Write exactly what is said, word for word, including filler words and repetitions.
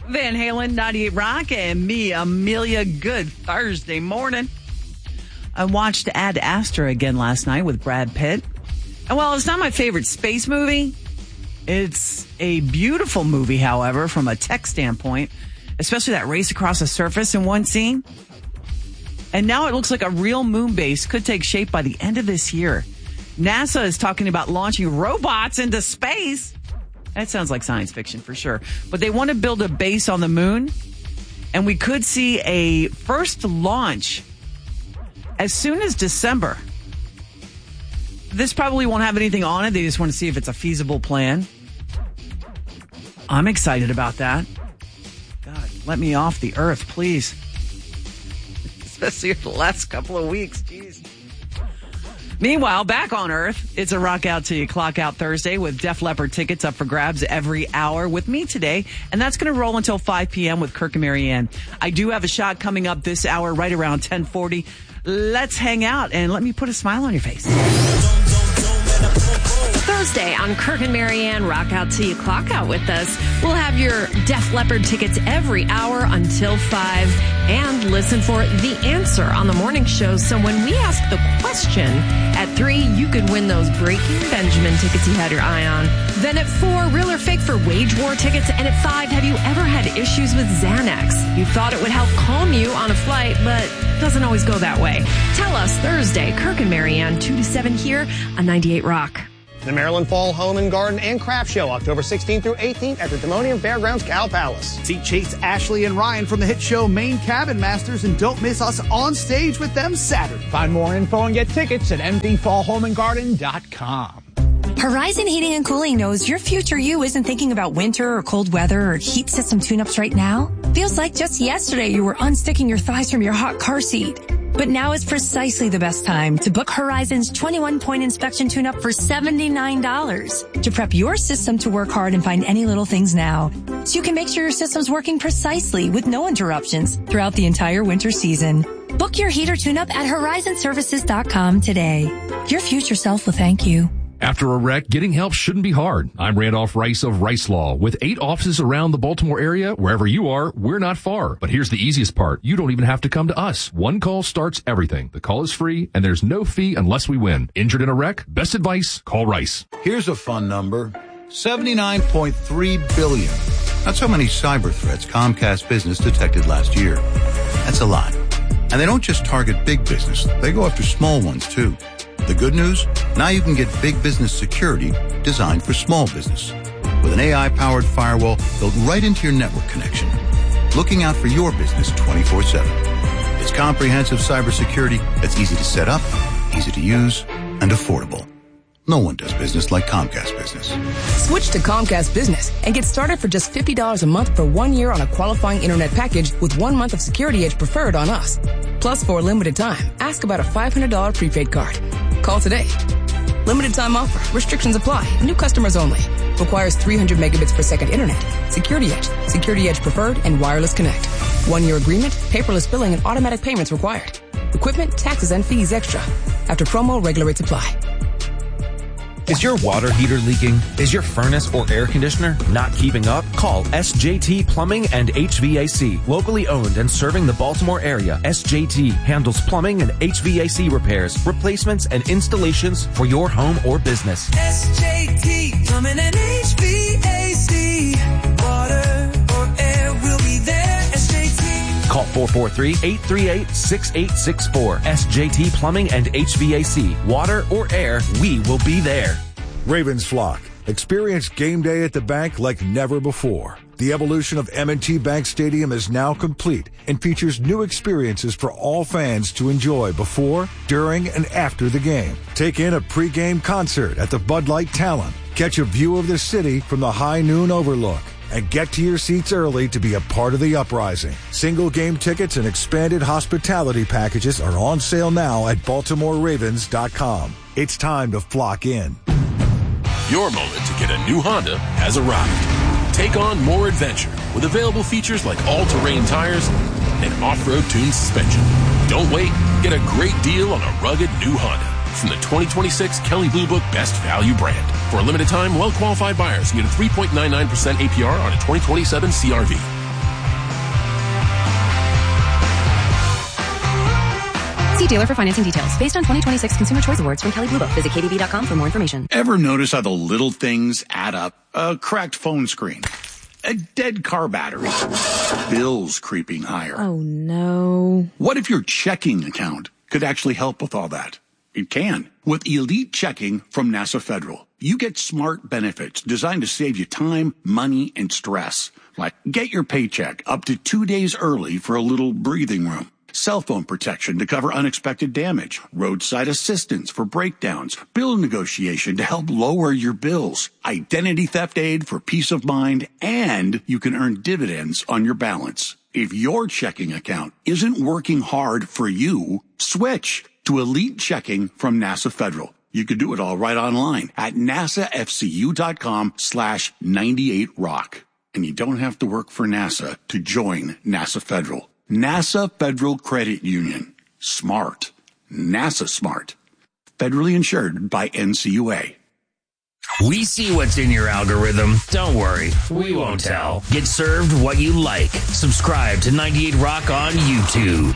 Van Halen, ninety-eight Rock, and me, Amelia. Good Thursday morning. I watched Ad Astra again last night with Brad Pitt. And while it's not my favorite space movie, it's a beautiful movie, however, from a tech standpoint, especially that race across the surface in one scene. And now it looks like a real moon base could take shape by the end of this year. NASA is talking about launching robots into space. That sounds like science fiction for sure. But they want to build a base on the moon, and we could see a first launch as soon as December. This probably won't have anything on it. They just want to see if it's a feasible plan. I'm excited about that. God, let me off the earth, please. Especially in the last couple of weeks. Jeez. Meanwhile, back on Earth, it's a Rock Out Till You Clock Out Thursday with Def Leppard tickets up for grabs every hour with me today. And that's going to roll until five p.m. with Kirk and Marianne. I do have a shot coming up this hour right around ten forty. Let's hang out and let me put a smile on your face. Thursday on Kirk and Marianne, Rock Out Till You Clock Out with us. We'll have your Def Leppard tickets every hour until five, and listen for The Answer on the morning show. So when we ask the question at three, you could win those Breaking Benjamin tickets you had your eye on. Then at four, real or fake for Wage War tickets. And at five, have you ever had issues with Xanax? You thought it would help calm you on a flight, but it doesn't always go that way. Tell us Thursday, Kirk and Marianne, two to seven here on ninety-eight Rock. The Maryland Fall Home and Garden and Craft Show, October sixteenth through eighteenth at the Timonium Fairgrounds Cow Palace. See Chase, Ashley, and Ryan from the hit show Maine Cabin Masters, and don't miss us on stage with them Saturday. Find more info and get tickets at m d fall home and garden dot com. Horizon Heating and Cooling knows your future you isn't thinking about winter or cold weather or heat system tune-ups right now. Feels like just yesterday you were unsticking your thighs from your hot car seat. But now is precisely the best time to book Horizon's twenty-one point inspection tune-up for seventy-nine dollars to prep your system to work hard and find any little things now, so you can make sure your system's working precisely with no interruptions throughout the entire winter season. Book your heater tune-up at horizon services dot com today. Your future self will thank you. After a wreck, getting help shouldn't be hard. I'm Randolph Rice of Rice Law. With eight offices around the Baltimore area, wherever you are, we're not far. But here's the easiest part. You don't even have to come to us. One call starts everything. The call is free, and there's no fee unless we win. Injured in a wreck? Best advice, call Rice. Here's a fun number. seventy-nine point three billion. That's how many cyber threats Comcast Business detected last year. That's a lot. And they don't just target big business. They go after small ones, too. The good news? Now you can get big business security designed for small business with an A I-powered firewall built right into your network connection, looking out for your business twenty-four seven. It's comprehensive cybersecurity that's easy to set up, easy to use, and affordable. No one does business like Comcast Business. Switch to Comcast Business and get started for just fifty dollars a month for one year on a qualifying internet package with one month of Security Edge preferred on us. Plus, for a limited time, ask about a five hundred dollars prepaid card. Call today. Limited time offer. Restrictions apply. New customers only. Requires three hundred megabits per second internet. Security Edge. Security Edge preferred and wireless connect. One year agreement, paperless billing, and automatic payments required. Equipment, taxes, and fees extra. After promo, regular rates apply. Is your water heater leaking? Is your furnace or air conditioner not keeping up? Call S J T Plumbing and H V A C. Locally owned and serving the Baltimore area, S J T handles plumbing and H V A C repairs, replacements, and installations for your home or business. S J T Plumbing and H V A C. Water or air will be there. S J T. Call four four three, eight three eight, six eight six four. S J T Plumbing and H V A C. Water or air, we will be there. Ravens flock. Experience game day at the bank like never before. The evolution of M and T Bank Stadium is now complete and features new experiences for all fans to enjoy before, during, and after the game. Take in a pregame concert at the Bud Light Talon. Catch a view of the city from the high noon overlook. And get to your seats early to be a part of the uprising. Single game tickets and expanded hospitality packages are on sale now at baltimore ravens dot com. It's time to flock in. Your moment to get a new Honda has arrived. Take on more adventure with available features like all-terrain tires and off-road tuned suspension. Don't wait. Get a great deal on a rugged new Honda from the twenty twenty-six Kelley Blue Book Best Value brand. For a limited time, well-qualified buyers can get a three point nine nine percent A P R on a twenty twenty-seven C R V. See dealer for financing details. Based on twenty twenty-six Consumer Choice Awards from Kelley Blue Book. Visit K B B dot com for more information. Ever notice how the little things add up? A cracked phone screen, a dead car battery, bills creeping higher. Oh, no. What if your checking account could actually help with all that? It can. With Elite Checking from NASA Federal, you get smart benefits designed to save you time, money, and stress. Like get your paycheck up to two days early for a little breathing room. Cell phone protection to cover unexpected damage, roadside assistance for breakdowns, bill negotiation to help lower your bills, identity theft aid for peace of mind, and you can earn dividends on your balance. If your checking account isn't working hard for you, switch to Elite Checking from NASA Federal. You can do it all right online at nasafcu.com slash 98rock. And you don't have to work for NASA to join NASA Federal. NASA Federal Credit Union. Smart. NASA smart. Federally insured by N C U A. We see what's in your algorithm. Don't worry, we won't tell. Get served what you like. Subscribe to ninety-eight Rock on YouTube.